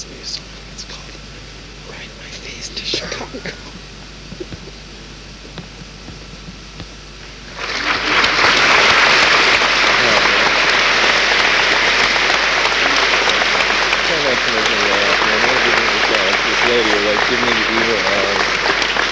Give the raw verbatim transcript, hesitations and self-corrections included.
this new song. It's called Ride My Face to Chicago. This lady, like, give me the evil eyes.